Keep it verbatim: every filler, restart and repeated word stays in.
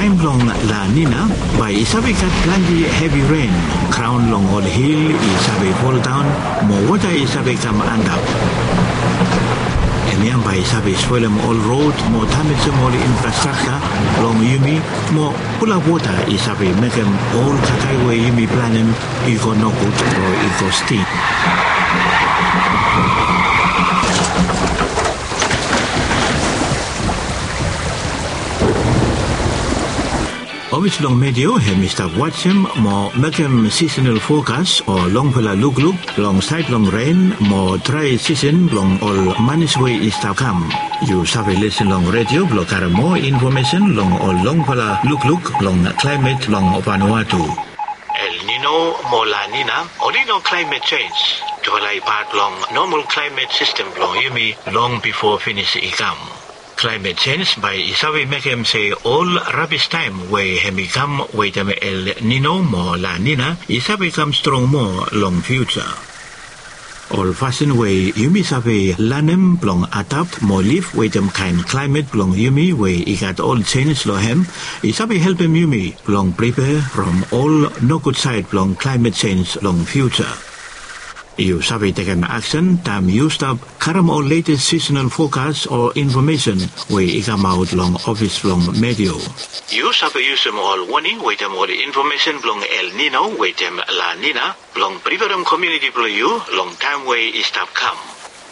time long La Nina, by isabi kat plenty heavy rain, crown long all hill isabi fall down, more water isabi come and up. And yan by isabi spoil them all road, more damage them all infrastructure, long yumi, more full of water isabi make them all kakai way yumi plan them, ego no good or ego steep. Obviously long medio he Mister watch him more make him seasonal forecast or long pela look look long side long rain more dry season long all manage way is to come. You sabi listen long radio block more information long all long pela look look long climate long Vanuatu. El Nino more La Nina only long climate change. To like part long normal climate system long yumi long before finish ikam. Climate change by isabi make him say all rubbish time where he become wait a El Nino more La Nina isabi come strong more long future. All fashion way yumi sabi lanem blong adapt more live wait them kind climate blong yumi way he got all change lo hem isabi help him yumi blong prepare from all no good side blong climate change long future. You sabi take an action, time used up karam or latest seasonal forecast or information where it come out long office long medio. You sabi use them all warning with them all the information long El Nino with them La Nina long prepare them community for you long time way is stop come.